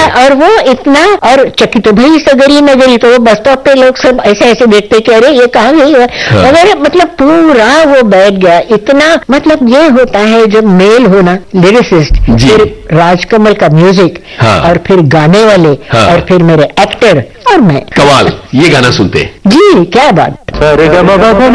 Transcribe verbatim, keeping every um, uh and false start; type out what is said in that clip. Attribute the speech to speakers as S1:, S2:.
S1: और वो इतना, और चकित भई सगरी नगरी, तो वो बस स्टॉप पे लोग सब ऐसे ऐसे देखते कि अरे ये कहाँ गई है, अरे मतलब पूरा वो बैठ गया। इतना मतलब ये होता है जब मेल होना, लिरिसिस्ट, फिर राजकमल का म्यूजिक, हाँ। और फिर गाने वाले, हाँ। और फिर मेरे एक्टर और मैं,
S2: कमाल। ये गाना सुनते
S1: जी, क्या बात।